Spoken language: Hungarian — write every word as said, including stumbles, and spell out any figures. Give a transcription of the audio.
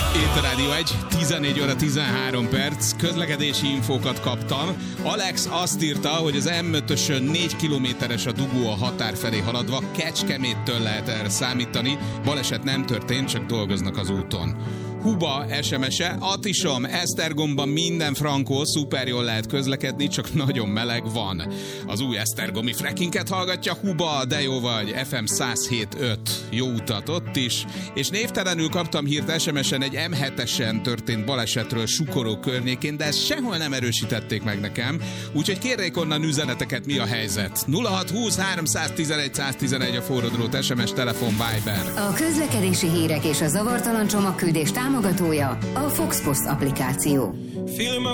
Itt a Rádió egy, tizennégy óra tizenhárom perc, közlekedési infókat kaptam. Alex azt írta, hogy az em ötösön négy kilométeres a dugó a határ felé haladva, Kecskeméttől lehet erre számítani. Baleset nem történt, csak dolgoznak az úton. Huba es em es-e, Atisom, Esztergomban minden frankó, szuper jól lehet közlekedni, csak nagyon meleg van. Az új esztergomi frekkinket hallgatja Huba, de jó vagy, ef em száz hét öt. Jó utat ott is. És névtelenül kaptam hírt es em es-en egy em hetesen történt balesetről Sukoró környékén, de ezt sehol nem erősítették meg nekem, úgyhogy kérjék onnan üzeneteket, mi a helyzet. nulla hat húsz háromszáztizenegy száztizenegy a forradrót, es em es, telefon, Viber. A közlekedési hírek és a zavartalan csomagküldés támogatója a Fox Post applikáció.